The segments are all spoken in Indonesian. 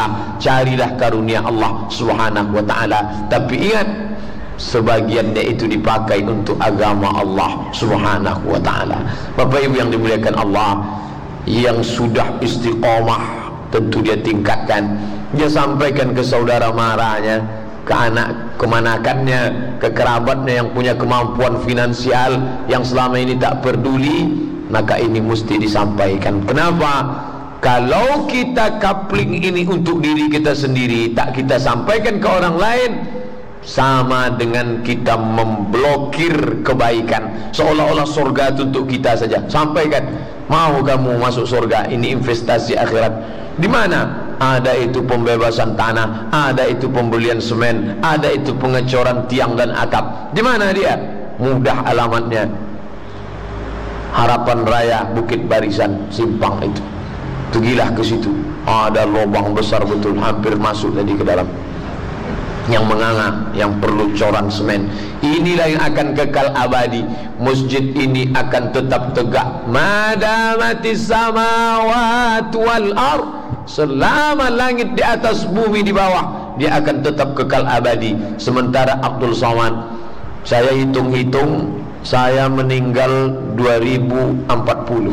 fadlillah, carilah karunia Allah Subhanahu wa ta'ala. Tapi ingat, sebagiannya itu dipakai untuk agama Allah Subhanahu wa ta'ala. Bapak Ibu yang dimuliakan Allah, yang sudah istiqomah tentu dia tingkatkan. Dia sampaikan ke saudara marahnya, ke anak kemanakannya, ke kerabatnya yang punya kemampuan finansial, yang selama ini tak peduli, maka ini mesti disampaikan. Kenapa? Kalau kita coupling ini untuk diri kita sendiri, tak kita sampaikan ke orang lain, sama dengan kita memblokir kebaikan, seolah-olah surga itu untuk kita saja. Sampaikan, mau kamu masuk surga, ini investasi akhirat. Di mana? Ada itu pembebasan tanah, ada itu pembelian semen, ada itu pengecoran tiang dan atap. Di mana dia? Mudah alamatnya, Harapan Raya Bukit Barisan Simpang itu. Pergilah ke situ, ada lubang besar betul, hampir masuk tadi ke dalam, yang menganga, yang perlu coran semen. Inilah yang akan kekal abadi. Masjid ini akan tetap tegak madamatis samawati wal ard, selama langit di atas, bumi di bawah, dia akan tetap kekal abadi. Sementara Abdul Somad, saya hitung-hitung, saya meninggal 2040.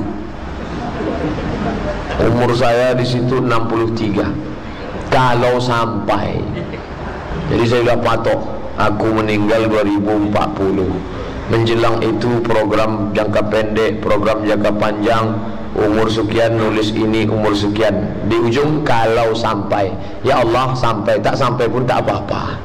Umur saya di situ 63. Kalau sampai, jadi saya sudah patok, aku meninggal 2040. Menjelang itu program jangka pendek, program jangka panjang, umur sekian nulis ini, umur sekian. Di ujung kalau sampai, ya Allah sampai, tak sampai pun tak apa-apa.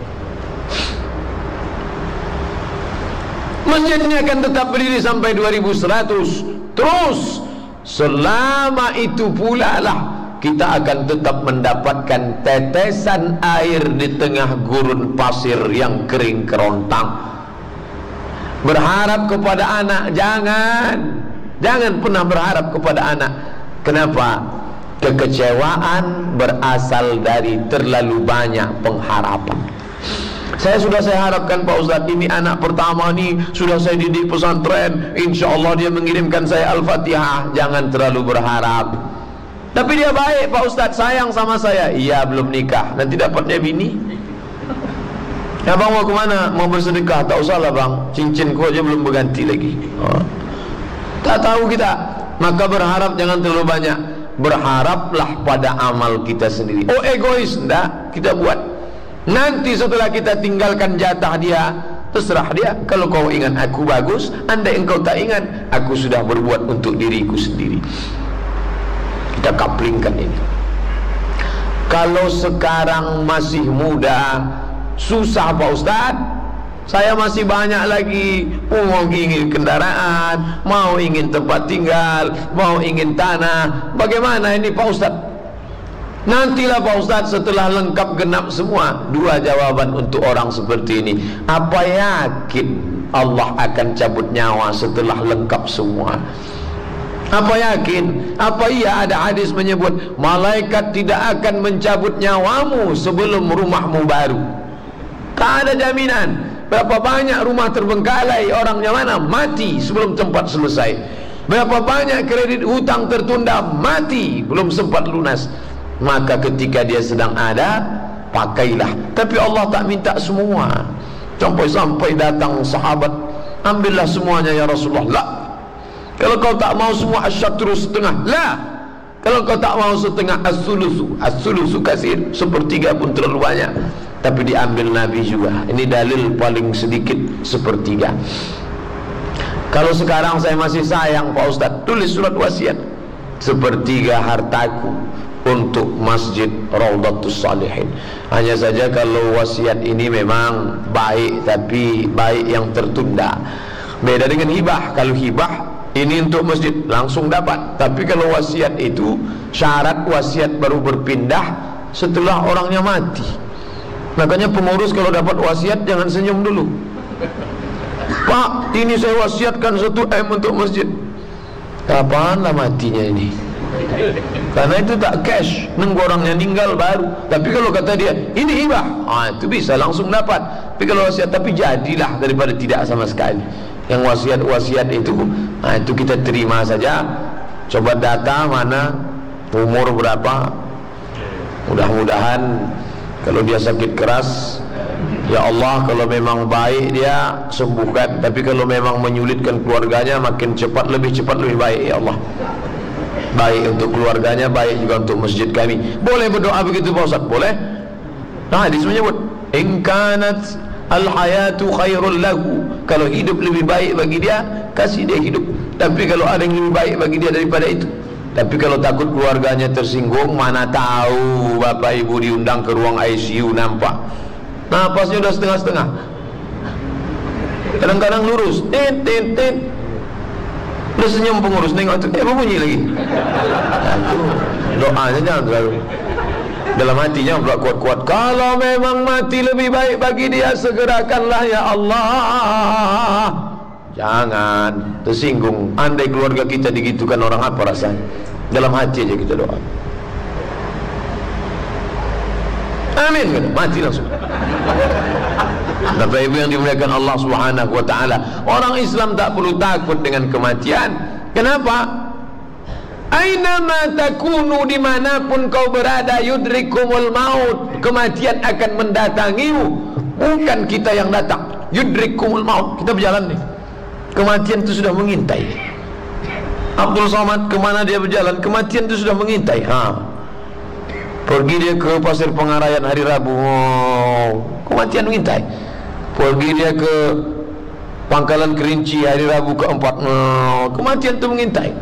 Masjidnya akan tetap berdiri sampai 2100. Terus selama itu pula lah kita akan tetap mendapatkan tetesan air di tengah gurun pasir yang kering kerontang. Berharap kepada anak, jangan pernah berharap kepada anak. Kenapa? Kekecewaan berasal dari terlalu banyak pengharapan. Saya harapkan Pak Ustaz, ini anak pertama ni sudah saya didik pesantren, insya Allah dia mengirimkan saya Al-Fatihah. Jangan terlalu berharap. Tapi dia baik Pak Ustaz, sayang sama saya. Iya, belum nikah, nanti dapatnya bini. Ya bang, mau kemana? Mau bersedekah? Tak usah lah bang, cincinku aja belum berganti lagi. Tak tahu kita. Maka berharap jangan terlalu banyak. Berharaplah pada amal kita sendiri. Oh egois? Enggak, kita buat. Nanti setelah kita tinggalkan jatah dia, terserah dia. Kalau kau ingat aku bagus, andai engkau tak ingat, aku sudah berbuat untuk diriku sendiri. Kita kaplingkan ini. Kalau sekarang masih muda, susah Pak Ustaz. Saya masih banyak lagi, mau ingin kendaraan, mau ingin tempat tinggal, mau ingin tanah. Bagaimana ini Pak Ustaz? Nantilah Pak Ustaz setelah lengkap genap semua. Dua jawaban untuk orang seperti ini. Apa yakin Allah akan cabut nyawa setelah lengkap semua? Apa yakin? Apa iya ada hadis menyebut malaikat tidak akan mencabut nyawamu sebelum rumahmu baru? Tak ada jaminan. Berapa banyak rumah terbengkalai, orangnya mana? Mati sebelum tempat selesai. Berapa banyak kredit hutang tertunda, mati belum sempat lunas. Maka ketika dia sedang ada, pakailah. Tapi Allah tak minta semua. Sampai datang sahabat, ambillah semuanya ya Rasulullah. La. Kalau kau tak mau semua, asyatru setengah. La. Kalau kau tak mau setengah, as-sulusu kasir, sepertiga pun terlalu banyak. Tapi diambil Nabi juga. Ini dalil paling sedikit, sepertiga. Kalau sekarang saya masih sayang Pak Ustaz, tulis surat wasiat, sepertiga hartaku untuk Masjid Raudhatus Salihin. Hanya saja kalau wasiat ini memang baik, tapi baik yang tertunda. Beda dengan hibah. Kalau hibah ini untuk masjid langsung dapat. Tapi kalau wasiat itu syarat wasiat baru berpindah setelah orangnya mati. Makanya pengurus kalau dapat wasiat jangan senyum dulu. Pak, ini saya wasiatkan 1 M untuk masjid. Kapanlah matinya ini? Karena itu tak cash, nunggu orangnya meninggal baru. Tapi kalau kata dia ini hibah, itu bisa langsung dapat. Tapi kalau wasiat, tapi jadilah daripada tidak sama sekali. Yang wasiat itu, itu kita terima saja. Coba data mana, umur berapa, Mudah-mudahan kalau dia sakit keras, ya Allah, kalau memang baik dia sembuhkan. Tapi kalau memang menyulitkan keluarganya, makin cepat, lebih baik ya Allah. Baik untuk keluarganya, baik juga untuk masjid kami. Boleh berdoa begitu Pak Ustaz? Boleh. Nah, hadis menyebut in kanat al-hayatu khairul lahu, kalau hidup lebih baik bagi dia, kasih dia hidup. Tapi kalau ada yang lebih baik bagi dia daripada itu. Tapi kalau takut keluarganya tersinggung, mana tahu bapak ibu diundang ke ruang ICU, nampak napasnya udah setengah-setengah, kadang-kadang lurus, udah senyum pengurus, nengok itu, bunyi lagi. Doanya jangan terlalu dalam hatinya, pula kuat-kuat. Kalau memang mati lebih baik bagi dia, segerakanlah ya Allah. Jangan tersinggung. Andai keluarga kita digitukan orang, apa rasanya? Dalam hati aja kita doa, amin kan? Mati langsung. Bapak ibu yang dimuliakan Allah Subhanahu wa ta'ala, orang Islam tak perlu takut dengan kematian. Kenapa? Ainama takunu, dimanapun kau berada, yudrikumul maut, kematian akan mendatangimu. Bukan kita yang datang. Yudrikumul maut, kita berjalan nih, kematian itu sudah mengintai. Abdul Somad kemana dia berjalan, kematian itu sudah mengintai. Pergi dia ke Pasir Pengarayan hari Rabu, kematian mengintai. Pergi dia ke Pangkalan Kerinci hari Rabu keempat, kematian itu mengintai.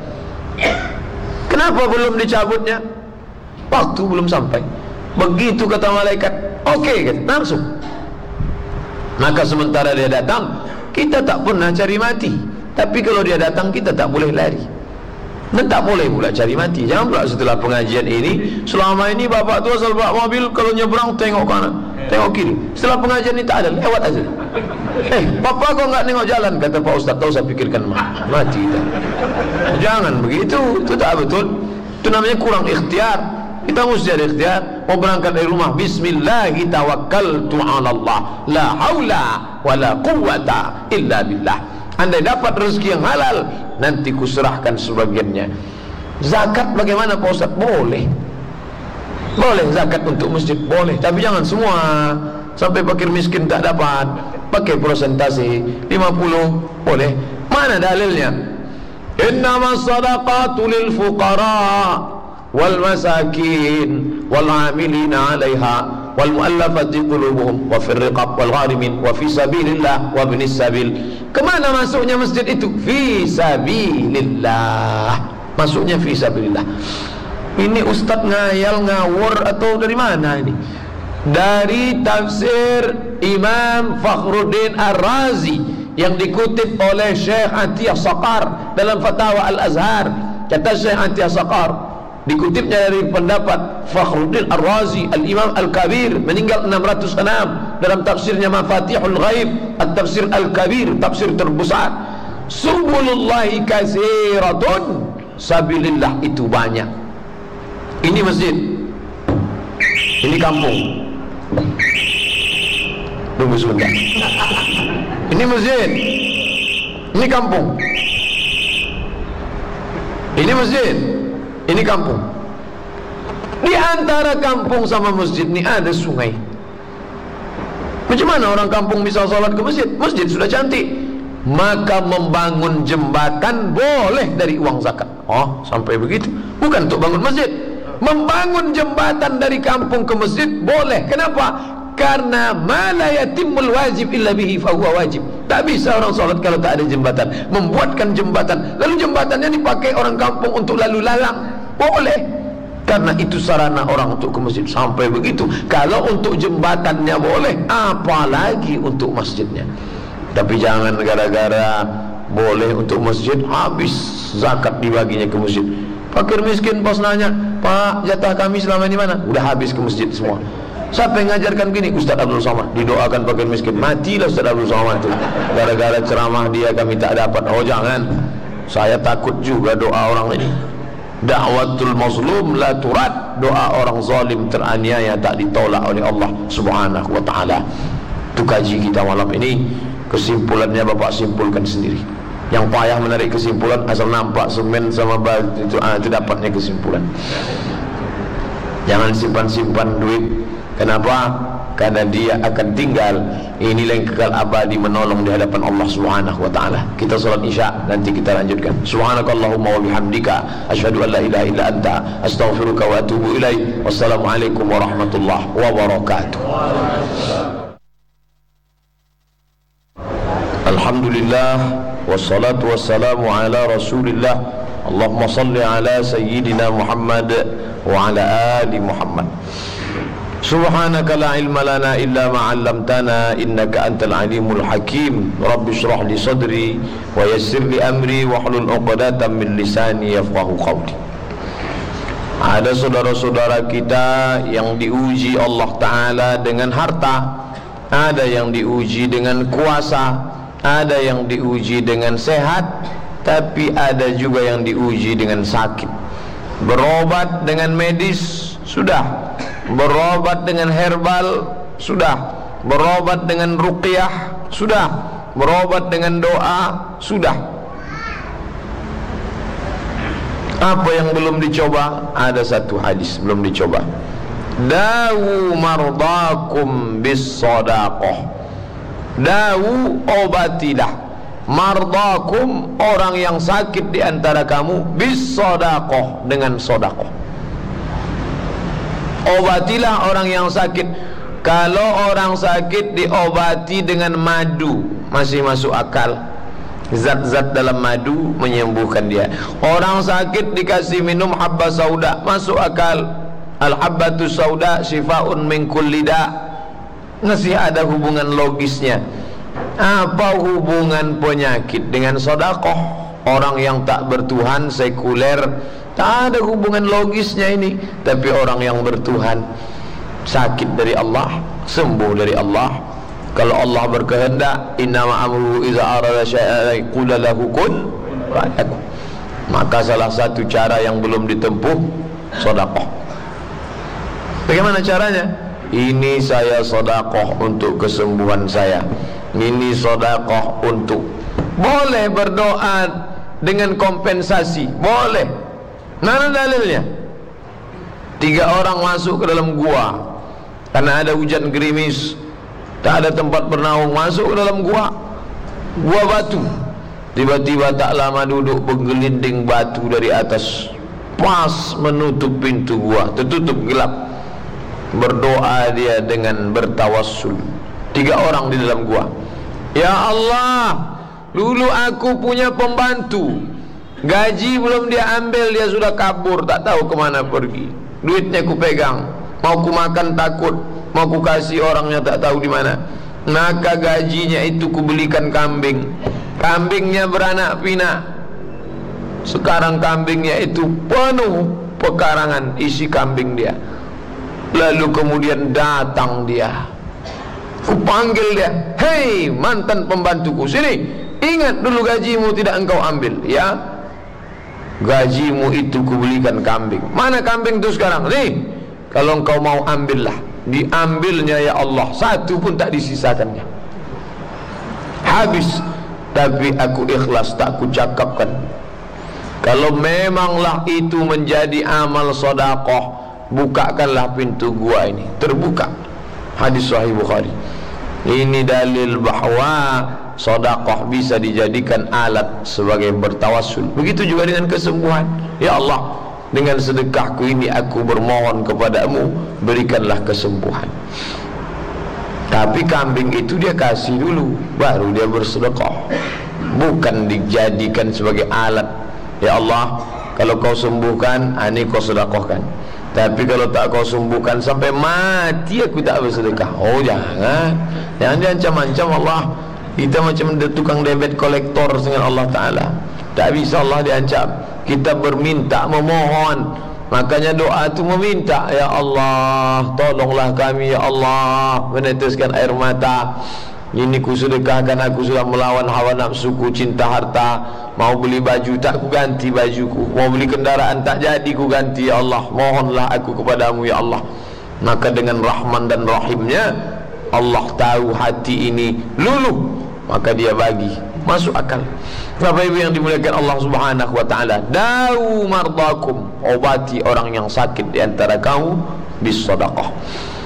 Kenapa belum dicabutnya? Waktu belum sampai. Begitu kata malaikat, oke, langsung. Maka sementara dia datang, kita tak pernah cari mati. Tapi kalau dia datang, kita tak boleh lari, dan tak boleh pula cari mati. Jangan pula setelah pengajian ini, selama ini bapak tu asal bawa mobil, kalau nyebrang tengok kanan, tengok kiri. Setelah pengajian ini tak ada, lewat aja. Bapak kau enggak nengok jalan, kata Pak Ustaz, tak usah pikirkan mati kita. Jangan begitu, itu tak betul. Itu namanya kurang ikhtiar. Kita mesti ada ikhtiar. Mau berangkat dari rumah, bismillahi tawakkaltu ala Allah, la haula wala quwwata illa billah. Andai dapat rezeki yang halal, nanti kuserahkan sebagiannya. Zakat bagaimana Pak Ustaz? Boleh. Boleh zakat untuk masjid, boleh. Tapi jangan semua. Sampai fakir miskin tak dapat. Pakai persentase 50, boleh. Mana dalilnya? Innamas sadaqatu lil fuqara wal masakin wal amilina 'alaiha wal mu'allafati qulubuhum wa fir riqab wal gharimin wa fi sabilillah wa ibnis sabil. Kemana masuknya masjid itu? Fi sabilillah. Masuknya fi sabilillah. Ini ustaz ngayal ngawur atau dari mana ini? Dari tafsir Imam Fakhruddin Ar-Razi yang dikutip oleh Syekh Atiyah Saqar dalam Fatawa Al-Azhar. Kata Syekh Atiyah Saqar, dikutipnya dari pendapat Fakhruddin Ar-Razi, Al-Imam Al-Kabir, meninggal 606, dalam tafsirnya Mafatihul Ghaib, At-Tafsir Al-Kabir, tafsir terbesar. Subulullahi katsiratun, sabilillah itu banyak. Ini masjid, ini kampung. Tunggu sebentar. Ini masjid, ini kampung. Ini masjid, ini kampung. Di antara kampung sama masjid ini ada sungai. Macam mana orang kampung bisa sholat ke masjid? Masjid sudah cantik. Maka membangun jembatan boleh dari uang zakat. Oh, sampai begitu. Bukan untuk bangun masjid. Membangun jembatan dari kampung ke masjid boleh. Kenapa? Karena ma la yatimul wajib illa bihi fahuwa wajib. Tak bisa orang sholat kalau tak ada jembatan. Membuatkan jembatan, lalu jembatannya dipakai orang kampung untuk lalu lalang, boleh. Karena itu sarana orang untuk ke masjid. Sampai begitu. Kalau untuk jembatannya boleh, apalagi untuk masjidnya. Tapi jangan gara-gara boleh untuk masjid, habis zakat dibaginya ke masjid. Fakir miskin pas nanya, Pak, jatah kami selama ini mana? Udah habis ke masjid semua. Siapa yang ngajarkan gini? Ustaz Abdul Somad. Didoakan fakir miskin. Matilah Ustaz Abdul Somad itu. Gara-gara ceramah dia kami tak dapat. Oh jangan. Saya takut juga doa orang ini. Da'watul mazlum la turad. Doa orang zalim teraniaya tak ditolak oleh Allah Subhanahu wa ta'ala. Itu kaji kita malam ini. Kesimpulannya Bapak simpulkan sendiri. Yang payah menarik kesimpulan, asal nampak semen sama batu itu dapatnya kesimpulan. Jangan simpan-simpan duit. Kenapa? Karena dia akan tinggal. Inilah yang kekal abadi, menolong di hadapan Allah Subhanahu wa taala. Kita salat Isya, nanti kita lanjutkan. Subhanakallahumma wa bihamdika asyhadu an la ilaha illa anta astaghfiruka wa atubu ilaik. Wassalamualaikum warahmatullahi wabarakatuh. Alhamdulillah wassalatu wassalamu ala Rasulillah. Allahumma salli ala sayyidina Muhammad wa ala ali Muhammad. Subhanaka la ilma lana illa ma 'allamtana innaka antal alimul hakim. Rabbi shrah li sadri wa yassir li amri wahlul 'uqdatam min lisani yafqahu qawli. Ada saudara-saudara kita yang diuji Allah Ta'ala dengan harta, ada yang diuji dengan kuasa, ada yang diuji dengan sehat, tapi ada juga yang diuji dengan sakit. Berobat dengan medis sudah, berobat dengan herbal sudah, berobat dengan ruqyah sudah, berobat dengan doa sudah. Apa yang belum dicoba? Ada satu hadis belum dicoba. Dawu mardakum bis sadaqah. Dawu, obatilah mardakum, orang yang sakit di antara kamu, bis sadaqah, dengan sedekah. Obatilah orang yang sakit. Kalau orang sakit diobati dengan madu, masih masuk akal. Zat-zat dalam madu menyembuhkan dia. Orang sakit dikasih minum habba sauda, masuk akal. Al-habbatu sauda shifaun min kulli da'. Masih ada hubungan logisnya. Apa hubungan penyakit dengan sedekah? Orang yang tak bertuhan, sekuler, tak ada hubungan logisnya ini. Tapi orang yang bertuhan, sakit dari Allah, sembuh dari Allah. Kalau Allah berkehendak, innama amruhu iza arada syai'an yaqulu lahu kun fayakun. Maka salah satu cara yang belum ditempuh, sedekah. Bagaimana caranya? Ini saya sedekah untuk kesembuhan saya. Ini sedekah untuk. Boleh berdoa dengan kompensasi, boleh. Mana dalilnya? 3 orang masuk ke dalam gua karena ada hujan gerimis, tak ada tempat bernaung, masuk ke dalam gua batu. Tiba-tiba tak lama duduk, bergelinding batu dari atas, pas menutup pintu gua, tertutup gelap. Berdoa dia dengan bertawassul. 3 orang di dalam gua. Ya Allah, dulu aku punya pembantu, gaji belum dia ambil, dia sudah kabur, tak tahu kemana pergi. Duitnya ku pegang, mau ku makan takut, mau ku kasih orangnya tak tahu di mana. Maka gajinya itu ku belikan kambing. Kambingnya beranak pinak. Sekarang kambingnya itu penuh pekarangan, isi kambing dia. Lalu kemudian datang dia, ku panggil dia, hei mantan pembantuku, sini, ingat dulu gajimu tidak engkau ambil. Ya, gajimu itu kubelikan kambing. Mana kambing itu sekarang? Nih, kalau engkau mau ambillah. Diambilnya ya Allah, satu pun tak disisakannya. Habis. Tapi aku ikhlas, tak ku cakapkan. Kalau memanglah itu menjadi amal sedekah, bukakanlah pintu gua ini. Terbuka. Hadis Sahih Bukhari. Ini dalil bahwa sedekah bisa dijadikan alat sebagai bertawassul. Begitu juga dengan kesembuhan. Ya Allah, dengan sedekahku ini aku bermohon kepadamu, berikanlah kesembuhan. Tapi kambing itu dia kasih dulu, baru dia bersedekah. Bukan dijadikan sebagai alat. Ya Allah, kalau kau sembuhkan, ini kau sedekahkan. Tapi kalau tak kau sembuhkan sampai mati, aku tak bersedekah. Oh jangan, jangan diancam-ancam Allah. Kita macam tukang debit kolektor dengan Allah Ta'ala. Tak bisa Allah diancam. Kita berminta, memohon. Makanya doa itu meminta. Ya Allah, tolonglah kami ya Allah, meneteskan air mata. Ini ku sedekahkan, aku sudah melawan hawa nafsuku, cinta harta. Mau beli baju, tak ku ganti bajuku. Mau beli kendaraan, tak jadi ku ganti. Ya Allah, mohonlah aku kepadamu ya Allah. Maka dengan Rahman dan Rahimnya, Allah tahu hati ini luluh, maka dia bagi. Masuk akal. Bapak Ibu yang dimuliakan Allah Subhanahu wa taala, da'u mardakum, obati orang yang sakit di antara kamu bis sedekah.